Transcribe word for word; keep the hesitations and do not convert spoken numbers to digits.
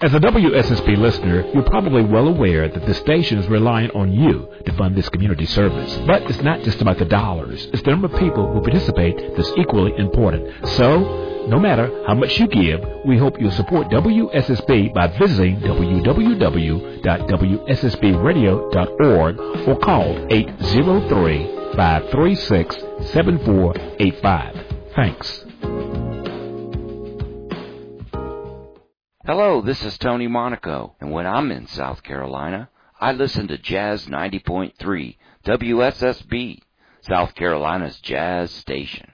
As a W S S B listener, you're probably well aware that the station is relying on you to fund this community service. But it's not just about the dollars. It's the number of people who participate that's equally important. So, no matter how much you give, we hope you'll support W S S B by visiting w w w dot w s s b radio dot org or call eight zero three, five three six, seven four eight five. Thanks. Hello, this is Tony Monaco, and when I'm in South Carolina, I listen to Jazz ninety point three, W S S B, South Carolina's jazz station.